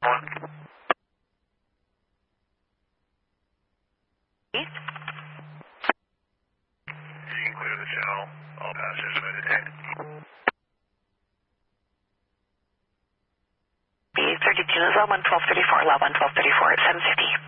You can clear the channel. All passengers may detect. B32 is 1234, 1234 at 750.